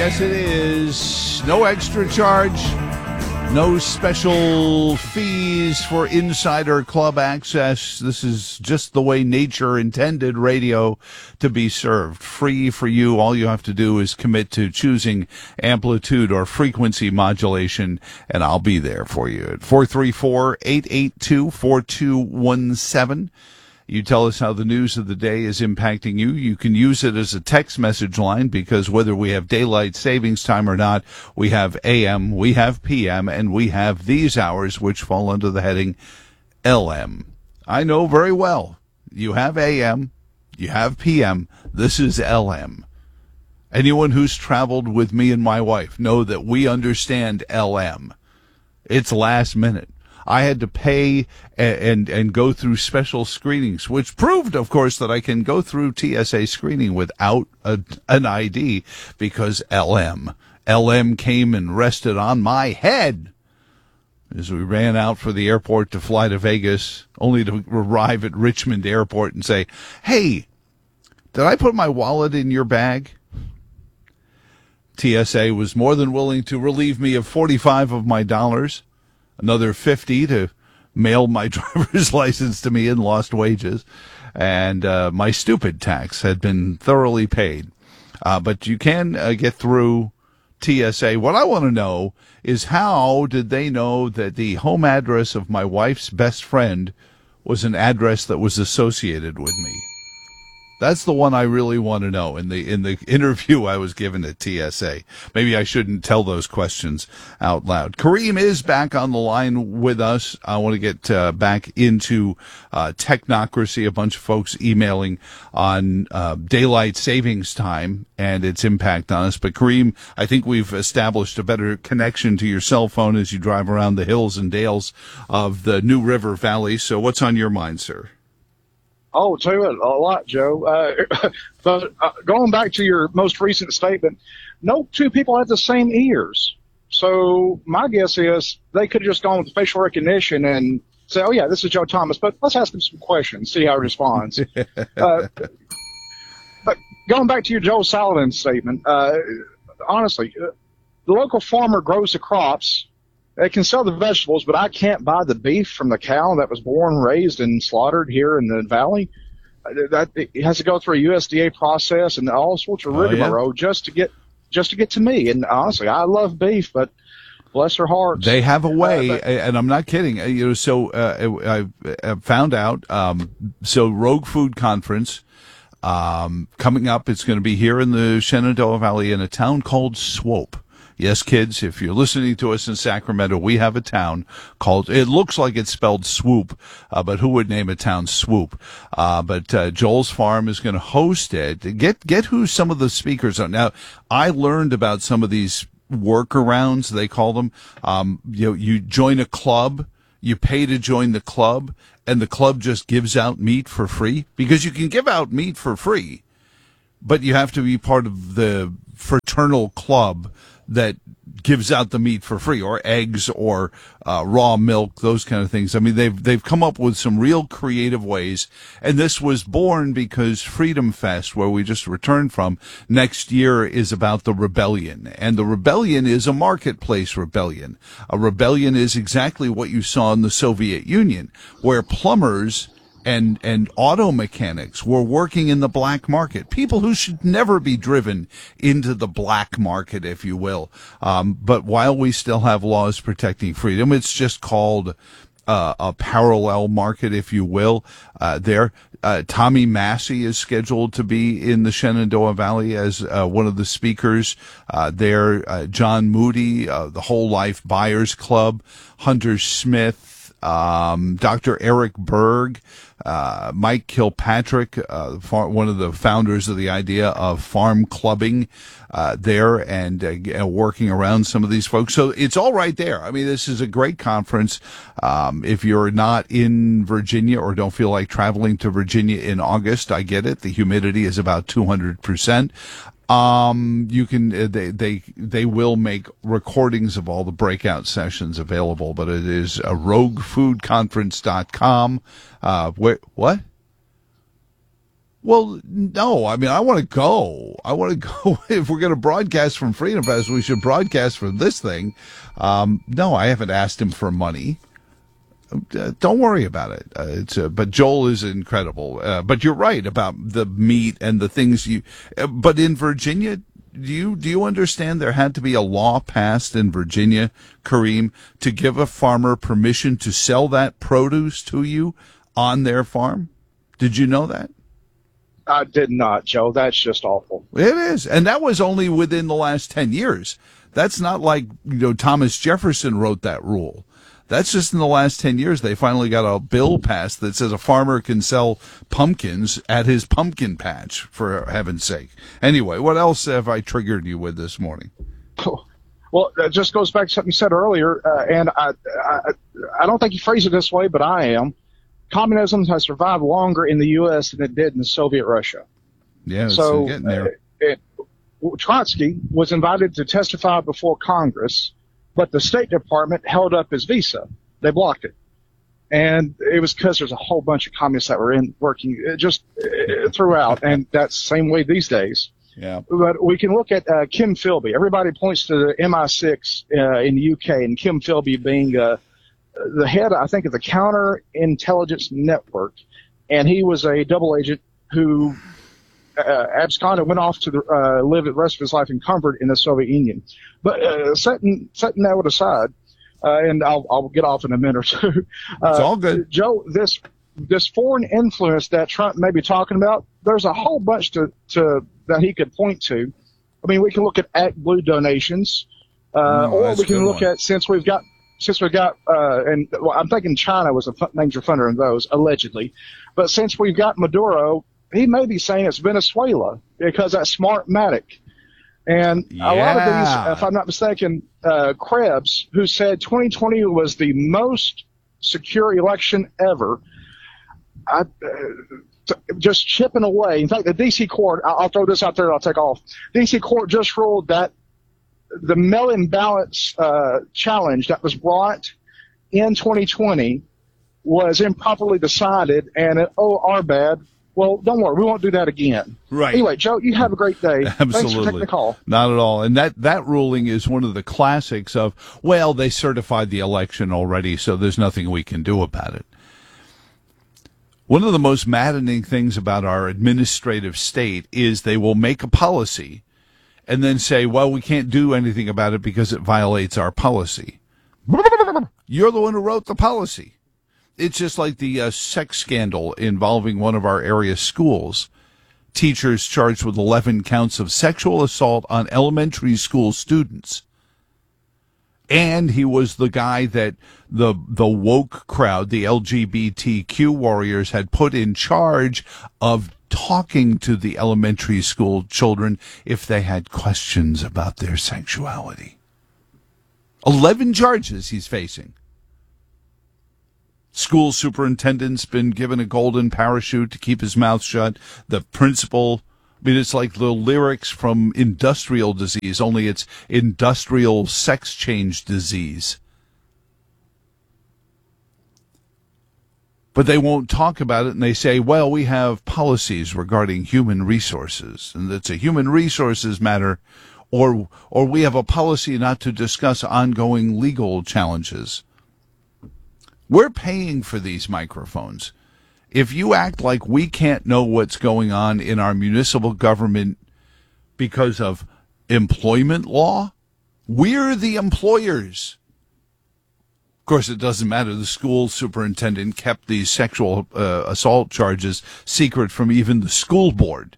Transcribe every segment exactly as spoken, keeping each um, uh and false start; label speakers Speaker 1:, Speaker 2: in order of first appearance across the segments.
Speaker 1: Yes, it is. No extra charge. No special fees for insider club access. This is just the way nature intended radio to be served. Free for you. All you have to do is commit to choosing amplitude or frequency modulation, and I'll be there for you at four three four, eight eight two, four two one seven. You tell us how the news of the day is impacting you. You can use it as a text message line because whether we have daylight savings time or not, we have A M, we have P M, and we have these hours which fall under the heading L M. I know very well. You have A M, you have P M. This is L M. Anyone who's traveled with me and my wife know that we understand L M. It's last minute. I had to pay and, and and go through special screenings, which proved, of course, that I can go through T S A screening without a, an I D because L M. L M came and rested on my head as we ran out for the airport to fly to Vegas, only to arrive at Richmond Airport and say, hey, did I put my wallet in your bag? T S A was more than willing to relieve me of forty-five of my dollars. Another fifty to mail my driver's license to me in lost wages. And uh, my stupid tax had been thoroughly paid. Uh, but you can uh, get through T S A. What I want to know is how did they know that the home address of my wife's best friend was an address that was associated with me? That's the one I really want to know in the in the interview I was given at T S A. Maybe I shouldn't tell those questions out loud. Kareem is back on the line with us. I want to get uh, back into uh, technocracy. A bunch of folks emailing on uh, daylight savings time and its impact on us. But Kareem, I think we've established a better connection to your cell phone as you drive around the hills and dales of the New River Valley. So what's on your mind, sir?
Speaker 2: Oh, tell you what, a lot, Joe. Uh, but uh, going back to your most recent statement, no two people have the same ears. So my guess is they could have just gone with facial recognition and say, oh, yeah, this is Joe Thomas, but let's ask him some questions, see how he responds. uh, but going back to your Joe Salatin statement, uh, honestly, uh, the local farmer grows the crops. They can sell the vegetables, but I can't buy the beef from the cow that was born, raised, and slaughtered here in the valley. That it has to go through a U S D A process and all sorts of rigmarole oh, yeah? just to get just to get to me. And honestly, I love beef, but bless their hearts,
Speaker 1: they have a way. Uh, but, and I'm not kidding. You know, so uh, I, I found out. Um, so Rogue Food Conference um, coming up. It's going to be here in the Shenandoah Valley in a town called Swope. Yes, kids, if you're listening to us in Sacramento, we have a town called, it looks like it's spelled Swoop, uh, but who would name a town Swoop? Uh, but uh, Joel's Farm is going to host it. Get get who some of the speakers are. Now, I learned about some of these workarounds, they call them. Um, you know, you join a club, you pay to join the club, and the club just gives out meat for free, because you can give out meat for free, but you have to be part of the fraternal club that gives out the meat for free, or eggs, or uh, raw milk, those kind of things. I mean, they've they've come up with some real creative ways, and this was born because Freedom Fest, where we just returned from, next year is about the rebellion, and the rebellion is a marketplace rebellion. A rebellion is exactly what you saw in the Soviet Union, where plumbers and and auto mechanics were working in the black market. People who should never be driven into the black market, if you will. Um, but while we still have laws protecting freedom, it's just called uh, a parallel market, if you will. Uh, there, uh, Tommy Massey is scheduled to be in the Shenandoah Valley as uh, one of the speakers. Uh, there, uh, John Moody, uh, the Whole Life Buyers Club, Hunter Smith, um, Doctor Eric Berg, uh, Mike Kilpatrick, uh, one of the founders of the idea of farm clubbing, uh, there and uh, working around some of these folks. So it's all right there. I mean, this is a great conference. Um, if you're not in Virginia or don't feel like traveling to Virginia in August, I get it. The humidity is about two hundred percent. Um, you can, uh, they, they, they will make recordings of all the breakout sessions available, but it is uh, rogue food conference dot com. Uh, where, what? Well, no, I mean, I want to go. I want to go. If we're going to broadcast from Freedom Fest, we should broadcast from this thing. Um, no, I haven't asked him for money. Uh, don't worry about it. Uh, it's uh, but Joel is incredible. Uh, but you're right about the meat and the things you. Uh, but in Virginia, do you do you understand there had to be a law passed in Virginia, Kareem, to give a farmer permission to sell that produce to you on their farm? Did you know that?
Speaker 2: I did not, Joe. That's just awful.
Speaker 1: It is. And that was only within the last ten years. That's not like, you know, Thomas Jefferson wrote that rule. That's just in the last ten years. They finally got a bill passed that says a farmer can sell pumpkins at his pumpkin patch, for heaven's sake. Anyway, what else have I triggered you with this morning?
Speaker 2: Well, it just goes back to something you said earlier, uh, and I, I, I don't think you phrase it this way, but I am. Communism has survived longer in the U S than it did in Soviet Russia.
Speaker 1: Yeah, it's
Speaker 2: so
Speaker 1: getting there.
Speaker 2: Uh, it, Trotsky was invited to testify before Congress, but the State Department held up his visa. They blocked it. And it was because there's a whole bunch of communists that were in working uh, just uh, throughout, and that's the same way these days.
Speaker 1: Yeah.
Speaker 2: But we can look at uh, Kim Philby. Everybody points to the M I six uh, in the U K, and Kim Philby being uh, the head, I think, of the Counterintelligence Network, and he was a double agent who uh, absconded, went off to the, uh, live the rest of his life in comfort in the Soviet Union. But uh, setting setting that aside, uh, and I'll I'll get off in a minute or two. Uh,
Speaker 1: it's all good,
Speaker 2: Joe. This this foreign influence that Trump may be talking about, there's a whole bunch to to that he could point to. I mean, we can look at ActBlue donations, uh,
Speaker 1: mm,
Speaker 2: or we can look
Speaker 1: one.
Speaker 2: at since we've got. Since we got, uh, and well, I'm thinking China was a f- major funder in those, allegedly. But since we've got Maduro, he may be saying it's Venezuela because that's Smartmatic. And
Speaker 1: yeah.
Speaker 2: a lot of these, if I'm not mistaken, uh, Krebs, who said twenty twenty was the most secure election ever, I, uh, t- just chipping away. In fact, the D C court, I'll, I'll throw this out there and I'll take off. D C court just ruled that the mail-in ballots uh, challenge that was brought in twenty twenty was improperly decided, and it, oh, our bad. Well, don't worry, we won't do that again.
Speaker 1: Right.
Speaker 2: Anyway, Joe, you have a great day.
Speaker 1: Absolutely.
Speaker 2: Thanks for taking the call.
Speaker 1: Not at all. And that, that ruling is one of the classics of, well, they certified the election already, so there's nothing we can do about it. One of the most maddening things about our administrative state is they will make a policy and then say, well, we can't do anything about it because it violates our policy. You're the one who wrote the policy. It's just like the uh, sex scandal involving one of our area schools. Teachers charged with eleven counts of sexual assault on elementary school students. And he was the guy that the the woke crowd, the L G B T Q warriors, had put in charge of talking to the elementary school children if they had questions about their sexuality. Eleven charges he's facing. School superintendent's been given a golden parachute to keep his mouth shut. The principal, I mean, it's like the lyrics from Industrial Disease, only it's industrial sex change disease. But they won't talk about it, and they say, well, we have policies regarding human resources, and it's a human resources matter, or or we have a policy not to discuss ongoing legal challenges. We're paying for these microphones. If you act like we can't know what's going on in our municipal government because of employment law, we're the employers. Of course, it doesn't matter. The school superintendent kept these sexual uh, assault charges secret from even the school board.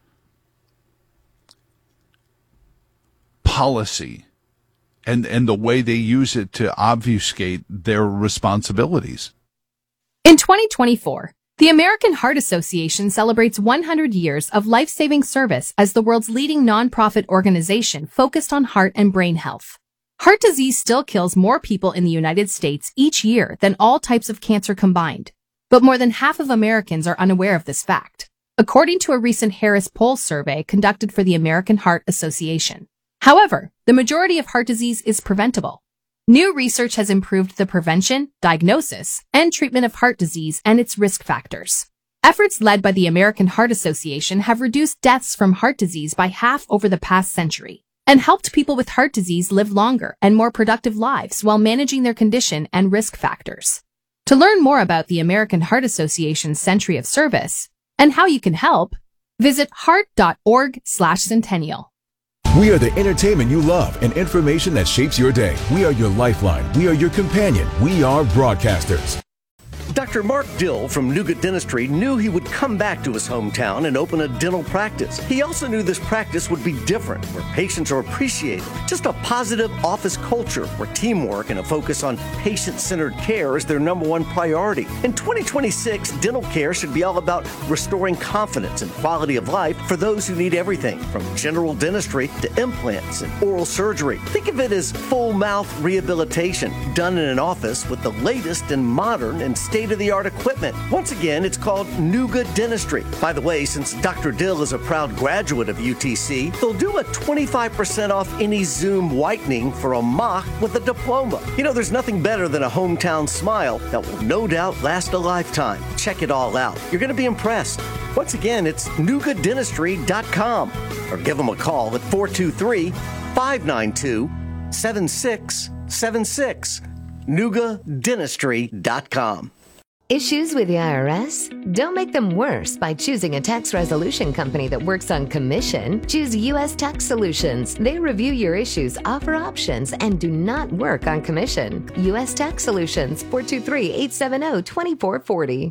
Speaker 1: Policy. And, and the way they use it to obfuscate their responsibilities.
Speaker 3: In twenty twenty-four, the American Heart Association celebrates one hundred years of life-saving service as the world's leading nonprofit organization focused on heart and brain health. Heart disease still kills more people in the United States each year than all types of cancer combined, but more than half of Americans are unaware of this fact, according to a recent Harris Poll survey conducted for the American Heart Association. However, the majority of heart disease is preventable. New research has improved the prevention, diagnosis, and treatment of heart disease and its risk factors. Efforts led by the American Heart Association have reduced deaths from heart disease by half over the past century and helped people with heart disease live longer and more productive lives while managing their condition and risk factors. To learn more about the American Heart Association's Century of Service and how you can help, visit heart.org slash centennial.
Speaker 4: We are the entertainment you love and information that shapes your day. We are your lifeline. We are your companion. We are broadcasters.
Speaker 5: Doctor Mark Dill from Nuga Dentistry knew he would come back to his hometown and open a dental practice. He also knew this practice would be different, where patients are appreciated. Just a positive office culture where teamwork and a focus on patient-centered care is their number one priority. In twenty twenty-six, dental care should be all about restoring confidence and quality of life for those who need everything from general dentistry to implants and oral surgery. Think of it as full mouth rehabilitation done in an office with the latest and modern and state state-of-the-art equipment. Once again, it's called Nuga Dentistry. By the way, since Doctor Dill is a proud graduate of U T C, they'll do a twenty-five percent off any Zoom whitening for a mock with a diploma. You know, there's nothing better than a hometown smile that will no doubt last a lifetime. Check it all out. You're going to be impressed. Once again, it's nuga dentistry dot com or give them a call at four two three, five nine two, seven six seven six. nuga dentistry dot com.
Speaker 6: Issues with the I R S? Don't make them worse by choosing a tax resolution company that works on commission. Choose U S Tax Solutions. They review your issues, offer options, and do not work on commission. U S Tax Solutions, four two three, eight seven zero, two four four zero.